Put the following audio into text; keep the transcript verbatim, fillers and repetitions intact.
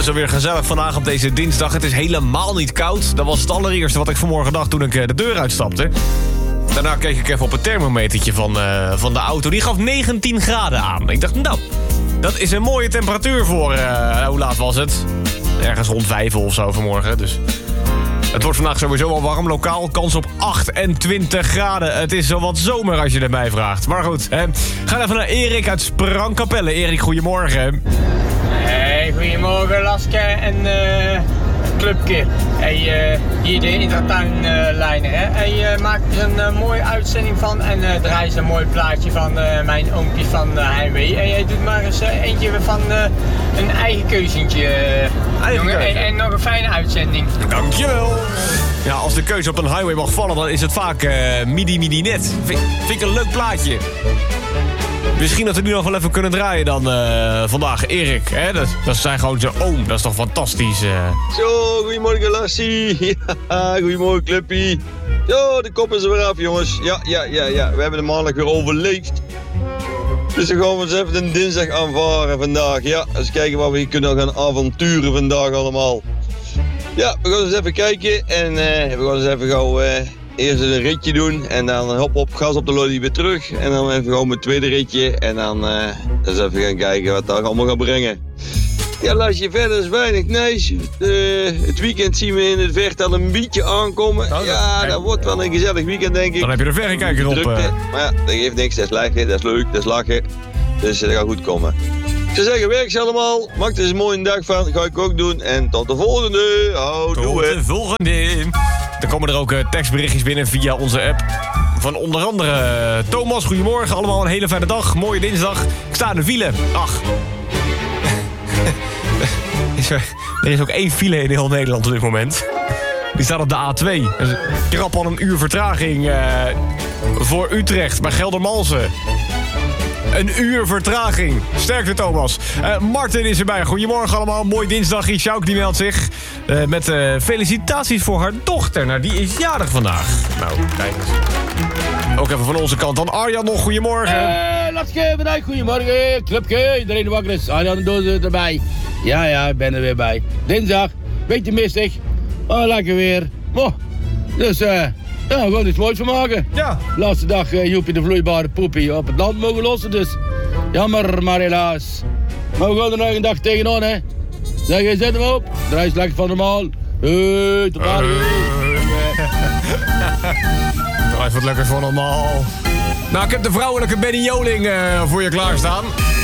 is alweer gezellig vandaag op deze dinsdag. Het is helemaal niet koud. Dat was het allereerste wat ik vanmorgen dacht toen ik de deur uitstapte. Daarna keek ik even op het thermometertje van, uh, van de auto. Die gaf negentien graden aan. Ik dacht, nou, dat is een mooie temperatuur voor... Uh, hoe laat was het? Ergens rond vijf of zo vanmorgen, dus... Het wordt vandaag sowieso al warm. Lokaal kans op achtentwintig graden. Het is zo wat zomer als je het mij vraagt. Maar goed, hè. Ga even naar Erik uit Sprangkapelle. Erik, goedemorgen. Hey, goedemorgen Laske en uh, Clubke. Hey, uh, hier de Intratuinlijner. Uh, hij uh, maakt er een uh, mooie uitzending van en uh, draait een mooi plaatje van uh, mijn oompje van uh, Heimwee. En jij doet maar eens uh, eentje van uh, een eigen keuzentje. Uh, jongen, keuze. en, en nog een fijne uitzending. Dankjewel. Ja, als de keuze op een highway mag vallen, dan is het vaak uh, midi midi net. Vind, vind ik een leuk plaatje. Misschien dat we nu nog wel even kunnen draaien dan uh, vandaag. Erik, hè? Dat, dat zijn gewoon zijn oom. Dat is toch fantastisch. Uh. Zo, goedemorgen Lassie. Ja, goedemorgen Clubpie. Zo, de kop is er weer af, jongens. Ja, ja, ja, ja. We hebben de maandag weer overleefd. Dus dan gaan we eens even een dinsdag aanvaren vandaag. Ja, eens kijken wat we hier kunnen gaan avonturen vandaag allemaal. Ja, we gaan eens even kijken. En uh, we gaan eens even gauw... Uh, Eerst een ritje doen en dan hop op gas op de lolly weer terug. En dan even gewoon mijn tweede ritje. En dan uh, eens even gaan kijken wat dat allemaal gaat brengen. Ja, laat je verder is weinig nice. Uh, het weekend zien we in het verte al een beetje aankomen. Nou, ja, dat wordt wel een gezellig weekend, denk ik. Dan heb je de verrekijker op. Uh... Maar ja, dat geeft niks. Dat is lachen, dat is leuk, dat is lachen. Dus dat gaat goed komen. Ik zou zeggen, werk ze allemaal. Maak er eens een mooie dag van. Dat ga ik ook doen. En tot de volgende. Hou, tot doe het. de volgende. Er komen er ook uh, tekstberichtjes binnen via onze app. Van onder andere uh, Thomas, goedemorgen. Allemaal een hele fijne dag. Mooie dinsdag. Ik sta in de file. Ach. is er, er is ook één file in heel Nederland op dit moment. Die staat op de A twee. Dus krap al een uur vertraging uh, voor Utrecht bij Geldermalsen. Een uur vertraging. Sterkte, Thomas. Uh, Martin is erbij. Goedemorgen allemaal. Mooi dinsdag. Sjouk die meldt zich. Uh, met uh, felicitaties voor haar dochter. Nou, die is jarig vandaag. Nou, kijk eens. Ook even van onze kant dan. Arjan nog. Goedemorgen. Uh, Latske, bedankt. Goedemorgen. Clubke. Iedereen wakker is. Arjan de Doos erbij. Ja, ja, ik ben er weer bij. Dinsdag. Beetje mistig. Oh, lekker weer. Oh. Dus, eh... Uh, Ja, we gaan er iets moois van maken. Ja. Laatste dag uh, Joepie de vloeibare poepie op het land mogen lossen, dus jammer, maar helaas. Maar we gaan er nog een dag tegenaan, hè. Zeg, je zet hem op. Draai eens lekker van normaal. Hey, tot daar. Draai wat lekker van normaal. Nou, ik heb de vrouwelijke Benny Joling uh, voor je klaarstaan.